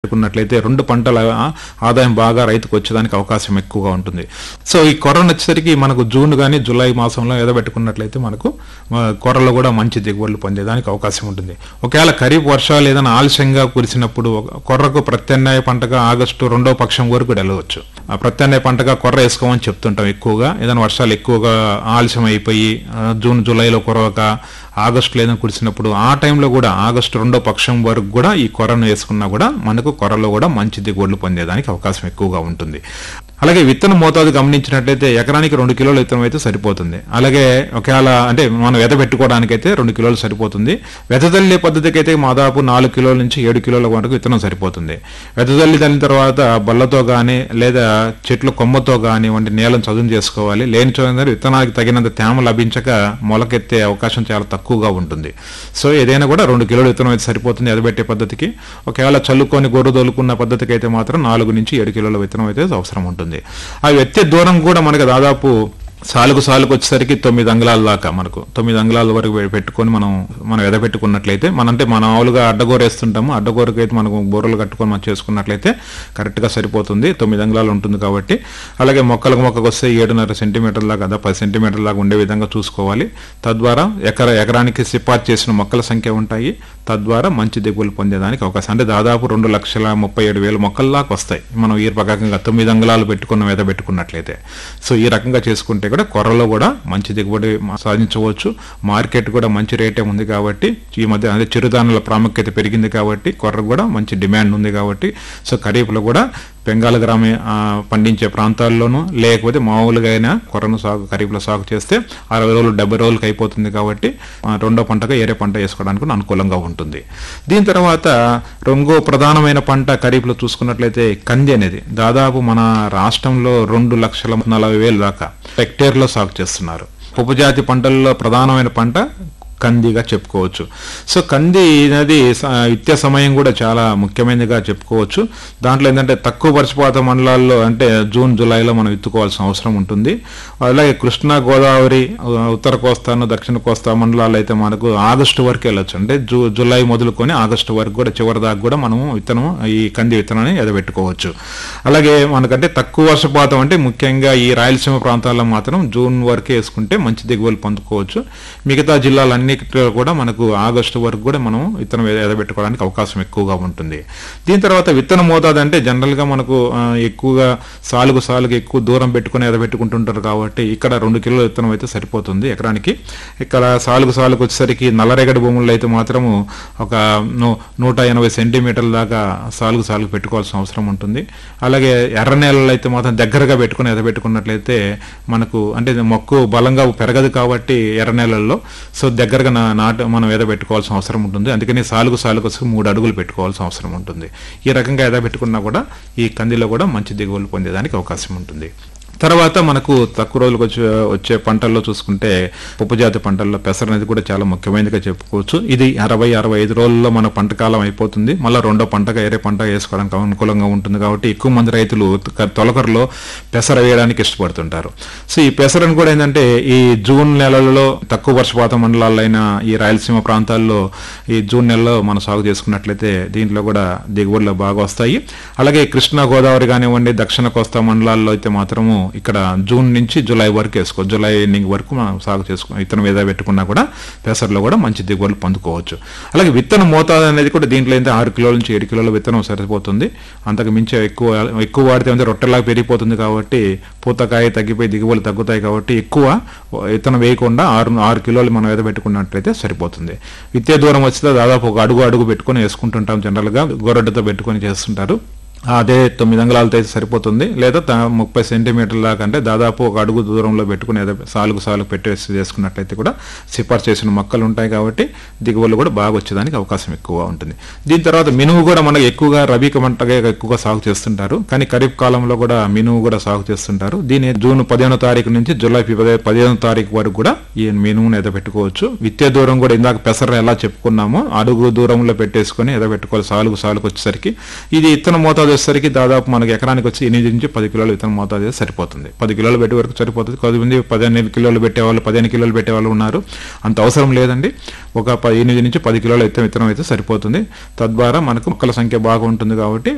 ఉన్నట్లయితే 2 పంటల ఆదాయం బాగా రైతుకు వచ్చేదానికి అవకాశం ఎక్కువగా ఉంటుంది. సో ఈ కొర్రను వచ్చేసరికి మనకు జూన్ కానీ జూలై మాసంలో ఎదబెట్టుకున్నట్లయితే మనకు కొర్రలో కూడా మంచి దిగుబడులు పొందేదానికి అవకాశం ఉంటుంది. ఒకవేళ ఖరీఫ్ వర్షాలు ఏదైనా ఆలస్యంగా కురిసినప్పుడు కొర్రకు ప్రత్యామ్నాయ పంటగా ఆగస్టు 2వ పక్షం వరకు వెళ్ళవచ్చు. ఆ ప్రత్యామ్నాయ పంటగా కొర్ర వేసుకోమని చెప్తుంటాం. ఎక్కువగా ఏదైనా వర్షాలు ఎక్కువగా ఆలస్యం అయిపోయి జూన్ జూలైలో కురవక ఆగస్టులో ఏదైనా కురిసినప్పుడు ఆ టైంలో కూడా ఆగస్టు 2వ పక్షం వరకు కూడా ఈ కొర్రను వేసుకున్నా కూడా మనకు కొర్రలో కూడా మంచి దిగుబడులు పొందేదానికి అవకాశం ఎక్కువగా ఉంటుంది. అలాగే విత్తన మోతాదు గమనించినట్లయితే ఎకరానికి 2 కిలోల విత్తనం అయితే సరిపోతుంది. అలాగే ఒకవేళ అంటే మనం పెట్టుకోవడానికి అయితే 2 కిలోలు సరిపోతుంది. వెదజల్లే పద్ధతికి అయితే దాదాపు 4 కిలోల నుంచి 7 కిలోల వరకు విత్తనం సరిపోతుంది. వెదజల్లి తల్లిన తర్వాత బల్లతో కానీ లేదా చెట్ల కొమ్మతో కానివ్వండి నేలను చదును చేసుకోవాలి. లేని చోట విత్తనానికి తగినంత తేమ లభించక మొలకెత్తే అవకాశం చాలా తక్కువగా ఉంటుంది. సో ఏదైనా కూడా 2 కిలోల విత్తనం అయితే సరిపోతుంది ఎదబెట్టే పద్ధతికి. ఒకవేళ చల్లుకొని గొర్రు తోలుకున్న పద్ధతికి అయితే మాత్రం 4 నుంచి 7 కిలోల విత్తనం అయితే అవసరం ఉంటుంది. ఆ ఎత్తే దూరం కూడా మనకు దాదాపు సాలుకు వచ్చేసరికి 9 అంగుళాల దాకా మనకు 9 అంగుళాల వరకు పెట్టుకొని మనం ఎదబెట్టుకున్నట్లయితే అంటే మనం మామూలుగా అడ్డగోర వేస్తుంటాము. అడ్డగోరకు అయితే మనకు బోర్రలు కట్టుకొని మనం చేసుకున్నట్లయితే కరెక్ట్గా సరిపోతుంది. 9 అంగుళాలు ఉంటుంది కాబట్టి. అలాగే మొక్కకు వస్తే 7.5 సెంటీమీటర్ల దాకా 10 సెంటీమీటర్ల దాకా ఉండే విధంగా చూసుకోవాలి. తద్వారా ఎకరానికి సిఫార్సు చేసిన మొక్కల సంఖ్య ఉంటాయి. తద్వారా మంచి దిగుబడులు పొందేదానికి అవకాశం అంటే దాదాపు 2,37,000 మొక్కల దాకా వస్తాయి మనం ఈ రకంగా 9 అంగుళాలు పెట్టుకున్నట్లయితే. సో ఈ రకంగా చేసుకుంటే కూడా కొర్రలో కూడా మంచి దిగుబడి సాధించవచ్చు. మార్కెట్ కూడా మంచి రేటే ఉంది కాబట్టి ఈ మధ్య అదే చిరుధాన్యాల ప్రాముఖ్యత పెరిగింది కాబట్టి కొర్ర కూడా మంచి డిమాండ్ ఉంది కాబట్టి సో ఖరీఫ్లో కూడా బెంగాల్ గ్రామీణ పండించే ప్రాంతాల్లోనూ లేకపోతే మామూలుగా అయినా కొర్రను ఖరీఫ్లో సాగు చేస్తే 60 రోజులు 70 రోజులకి అయిపోతుంది కాబట్టి 2వ పంటగా ఏరే పంట వేసుకోవడానికి అనుకూలంగా ఉంటుంది. దీని తర్వాత రెండో ప్రధానమైన పంట ఖరీఫ్లో చూసుకున్నట్లయితే కంది అనేది దాదాపు మన రాష్ట్రంలో 2,40,000 దాకా హెక్టేర్లో సాగు చేస్తున్నారు. ఉపజాతి పంటల్లో ప్రధానమైన పంట కందిగా చెప్పుకోవచ్చు. సో కంది అనేది విత్తే సమయం కూడా చాలా ముఖ్యమైనదిగా చెప్పుకోవచ్చు. దాంట్లో ఏంటంటే తక్కువ వర్షపాత మండలాల్లో అంటే జూన్ జూలైలో మనం విత్తుకోవాల్సిన అవసరం ఉంటుంది. అలాగే కృష్ణా గోదావరి ఉత్తర కోస్తాను దక్షిణ కోస్తా మండలాలు అయితే మనకు ఆగస్టు వరకు వెళ్ళొచ్చు. అంటే జూలై మొదలుకొని ఆగస్టు వరకు కూడా చివరి దాకా కూడా మనము ఈ కంది విత్తనాన్ని ఎదబెట్టుకోవచ్చు. అలాగే మనకంటే తక్కువ వర్షపాతం అంటే ముఖ్యంగా ఈ రాయలసీమ ప్రాంతాల్లో మాత్రం జూన్ వరకే వేసుకుంటే మంచి దిగుబడులు పొందుకోవచ్చు. మిగతా జిల్లాలన్నీ కూడా మనకు ఆగస్టు వరకు కూడా మనం విత్తనం ఎదబెట్టుకోవడానికి అవకాశం ఎక్కువగా ఉంటుంది. దీని తర్వాత విత్తన మోతాదు అంటే జనరల్ గా మనకు ఎక్కువగా సాలుకు ఎక్కువ దూరం పెట్టుకుని ఎదబెట్టుకుంటుంటారు కాబట్టి ఇక్కడ 2 కిలోల విత్తనం అయితే సరిపోతుంది ఎకరానికి. ఇక్కడ సాలుకు వచ్చేసరికి నల్లరేగడి భూముల్లో అయితే మాత్రము ఒక 180 సెంటీమీటర్ల దాకా సాలుకు పెట్టుకోవాల్సిన అవసరం ఉంటుంది. అలాగే ఎర్ర నేలల్లో అయితే మాత్రం దగ్గరగా పెట్టుకుని ఎదబెట్టుకున్నట్లయితే మనకు అంటే మొక్కు బలంగా పెరగదు కాబట్టి ఎర్ర నేలల్లో సో దగ్గరగా మనం ఎదబెట్టుకోవాల్సిన అవసరం ఉంటుంది. అందుకని సాలుకు 3 అడుగులు పెట్టుకోవాల్సిన అవసరం ఉంటుంది. ఈ రకంగా ఎదబెట్టుకున్నా కూడా ఈ కందిలో కూడా మంచి దిగుబడులు పొందేదానికి అవకాశం ఉంటుంది. తర్వాత మనకు తక్కువ రోజులకు వచ్చే పంటల్లో చూసుకుంటే ఉపజాతి పంటల్లో పెసర అనేది కూడా చాలా ముఖ్యమైనదిగా చెప్పుకోవచ్చు. ఇది 60-65 రోజుల్లో మన పంట కాలం అయిపోతుంది. మళ్ళీ 2వ పంటగా ఏరే పంట వేసుకోవడానికి అనుకూలంగా ఉంటుంది కాబట్టి ఎక్కువ మంది రైతులు తొలకరలో పెసర వేయడానికి ఇష్టపడుతుంటారు. సో ఈ పెసరను కూడా ఏంటంటే ఈ జూన్ నెలలో తక్కువ వర్షపాత మండలాలైన ఈ రాయలసీమ ప్రాంతాల్లో ఈ జూన్ నెలలో మనం సాగు చేసుకున్నట్లయితే దీంట్లో కూడా దిగుబడులు బాగా వస్తాయి. అలాగే కృష్ణా గోదావరి కానివ్వండి దక్షిణ కోస్తా మండలాల్లో అయితే మాత్రము ఇక్కడ జూన్ నుంచి జూలై వరకు జూలై ఎండింగ్ వరకు మనం సాగు విత్తనం ఏదో పెట్టుకున్నా కూడా పెసర్లో కూడా మంచి దిగుబడులు పొందుకోవచ్చు. అలాగే విత్తన మోతాదు అనేది కూడా దీంట్లో అయితే 6 కిలోల నుంచి 7 కిలోల విత్తనం సరిపోతుంది. అంతకు మించి ఎక్కువ వాడితే అంటే రొట్టెలాగా పెరిగిపోతుంది కాబట్టి పూతకాయ తగ్గిపోయి దిగుబడులు తగ్గుతాయి కాబట్టి ఎక్కువ విత్తనం వేయకుండా 6 కిలోలు మనం ఏదో పెట్టుకున్నట్లయితే సరిపోతుంది. విత్తే దూరం వచ్చితే దాదాపు ఒక అడుగు పెట్టుకొని వేసుకుంటుంటాం. జనరల్గా గొర్రెడ్డతో పెట్టుకొని చేస్తుంటారు. అదే 9 అంగుళాలతో అయితే సరిపోతుంది. లేదా 30 సెంటీమీటర్ల దాకా అంటే దాదాపు ఒక అడుగు దూరంలో పెట్టుకుని సాలుకు పెట్టేసి చేసుకున్నట్లయితే కూడా సిఫార్సు చేసిన మొక్కలు ఉంటాయి కాబట్టి దిగుబడులు కూడా బాగా వచ్చేదానికి అవకాశం ఎక్కువగా ఉంటుంది. దీని తర్వాత మినుము కూడా మనకు ఎక్కువగా రబీ పంటగా ఎక్కువగా సాగు చేస్తుంటారు. కానీ ఖరీఫ్ కాలంలో కూడా మినుము కూడా సాగు చేస్తుంటారు. దీని జూన్ 15వ తారీఖు నుంచి జూలై 15వ తారీఖు వరకు కూడా ఈ మినుమును ఎదబెట్టుకోవచ్చు. విత్తే దూరం కూడా ఇందాక పెసర ఎలా చెప్పుకున్నామో అడుగు దూరంలో పెట్టేసుకొని ఎదబెట్టుకోవాలి. సాలుకు వచ్చేసరికి ఇది విత్తన మోతాదు వచ్చేసరికి దాదాపు మనకి ఎకరానికి వచ్చి 8 నుంచి 10 కిలోల విత్తనం మోతాదు సరిపోతుంది. 10 కిలోలు పెట్టే వరకు సరిపోతుంది. కొద్దిమంది 15 కిలోలు పెట్టేవాళ్ళు 15 కిలోలు పెట్టేవాళ్ళు ఉన్నారు. అంత అవసరం లేదండి. ఒక 8 నుంచి 10 కిలోల విత్తనం అయితే సరిపోతుంది. తద్వారా మనకు మొక్కల సంఖ్య బాగా ఉంటుంది కాబట్టి